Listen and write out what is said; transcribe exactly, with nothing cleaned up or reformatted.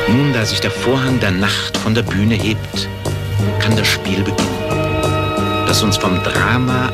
Nun, da sich der Vorhang der Nacht von der Bühne hebt, kann das Spiel beginnen, das uns vom Drama